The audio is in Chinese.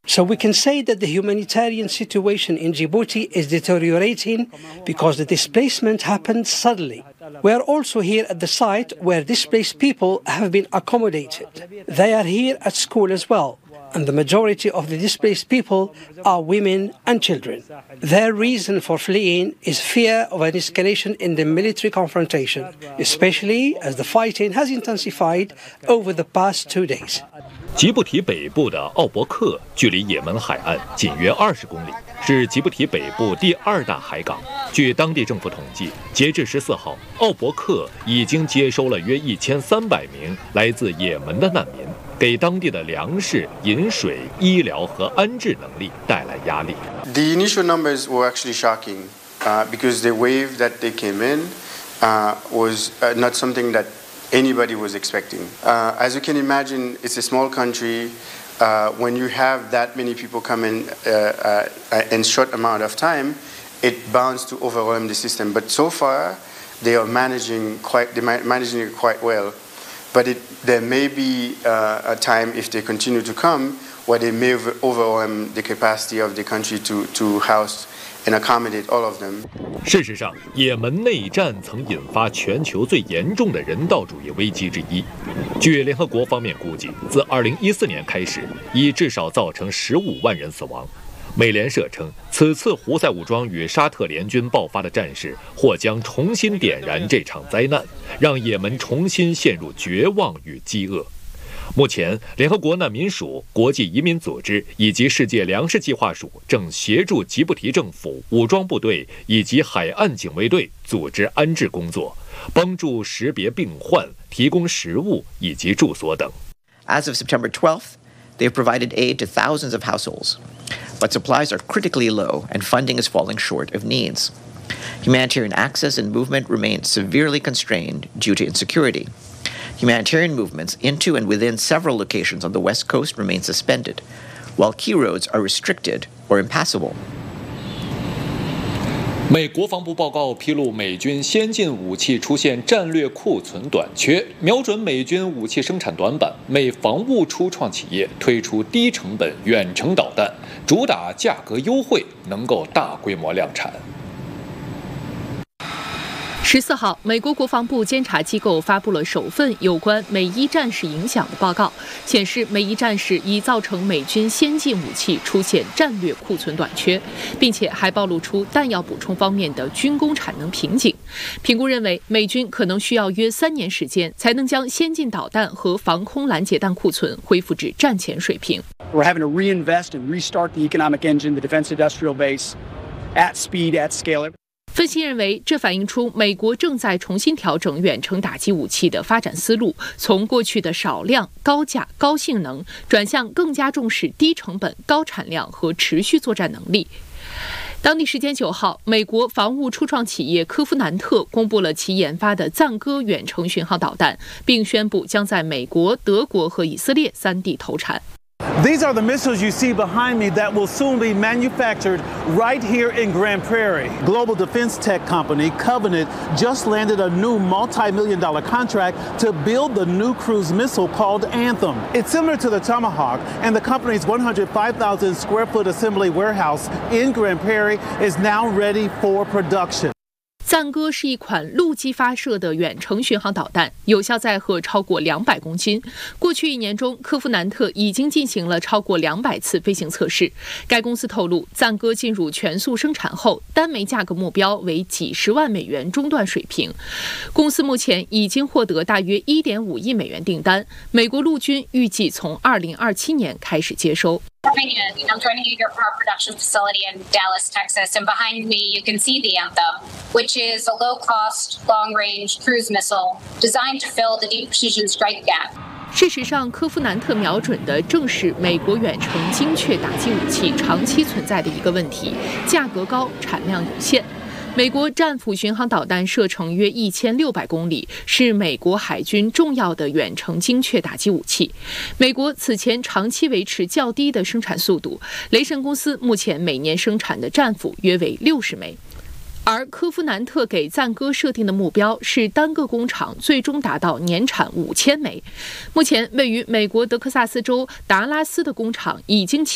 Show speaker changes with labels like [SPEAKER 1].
[SPEAKER 1] So we can say that the humanitarian situation in Djibouti is deteriorating because the displacement happened suddenly. We are also here at the site where displaced people have been accommodated. They are here at school as well, and the majority of the displaced people are women and children. Their reason for fleeing is fear of an escalation in the military confrontation, especially as the fighting has intensified over the past 2 days.
[SPEAKER 2] 吉布提北部的奥伯克距离也门海岸仅约20公里，是吉布提北部第2大海港。据当地政府统计，截至14号，奥伯克已经接收了约1300名来自也门的难民，给当地的粮食、饮水、医疗和安置能力带来压力。
[SPEAKER 3] The initial numbers were actually shocking because the wave that they came in was not something that anybody was expecting. As you can imagine, it's a small country. When you have that many people come in short amount of time, it bounds to overwhelm the system. But so far, they are managing it quite well. But there may be a time if they continue to come where they may overwhelm the capacity of the country to house and accommodate all of them.
[SPEAKER 2] 事实上，也门内战曾引发全球最严重的人道主义危机之一。据联合国方面估计，自2014年开始，已至少造成15万人死亡。美联社称，此次胡塞武装与沙特联军爆发的战事或将重新点燃这场灾难，让也门重新陷入绝望与饥饿。目前，联合国难民署、国际移民组织以及世界粮食计划署正协助吉布提政府、武装部队以及海岸警卫队组织安置工作，帮助识别病患、提供食物以及住所等。
[SPEAKER 4] As of September 12th, they have provided aid to thousands of households, but supplies are critically low and funding is falling short of needs. Humanitarian access and movement remain severely constrained due to insecurity. Humanitarian movements into and within several locations on the west coast remain suspended, while key roads are restricted or impassable.
[SPEAKER 5] 美国防部报告披露，美军先进武器出现战略库存短缺，瞄准美军武器生产短板，美防务初创企业推出低成本远程导弹，主打价格优惠，能够大规模量产。
[SPEAKER 6] 14号，美国国防部监察机构发布了首份有关美伊战事影响的报告，显示美伊战事已造成美军先进武器出现战略库存短缺，并且还暴露出弹药补充方面的军工产能瓶颈。评估认为，美军可能需要约3年时间才能将先进导弹和防空拦截弹库存恢复至战前水平。
[SPEAKER 7] We're having to reinvest and restart the economic engine, the defense industrial base, at speed, at scale.
[SPEAKER 6] 分析认为，这反映出美国正在重新调整远程打击武器的发展思路，从过去的少量、高价、高性能，转向更加重视低成本、高产量和持续作战能力。当地时间9号，美国防务初创企业科夫南特公布了其研发的赞歌远程巡航导弹，并宣布将在美国、德国和以色列3地投产。
[SPEAKER 8] These are the missiles you see behind me that will soon be manufactured right here in Grand Prairie. Global defense tech company Covenant just landed a new multi-million-dollar contract to build the new cruise missile called Anthem. It's similar to the Tomahawk, and the company's 105,000 square foot assembly warehouse in Grand Prairie is now ready for production.
[SPEAKER 6] 赞歌是一款陆基发射的远程巡航导弹，有效载荷超过200公斤。过去1年中，科夫南特已经进行了超过200次飞行测试。该公司透露，赞歌进入全速生产后，单枚价格目标为几十万美元中段水平。公司目前已经获得大约1.5亿美元订单，美国陆军预计从2027年开始接收。
[SPEAKER 9] I'm joining you at our production facility in Dallas, Texas, and behind me you can see the Anthem, which is a low-cost, long-range cruise missile designed to fill the deep precision strike gap.
[SPEAKER 6] 事实上，科夫南特瞄准的正是美国远程精确打击武器长期存在的一个问题：价格高，产量有限。美国战斧巡航导弹射程约1600公里，是美国海军重要的远程精确打击武器。美国此前长期维持较低的生产速度，雷神公司目前每年生产的战斧约为60枚。而科夫南特给赞歌设定的目标是单个工厂最终达到年产5000枚。目前位于美国德克萨斯州达拉斯的工厂已经启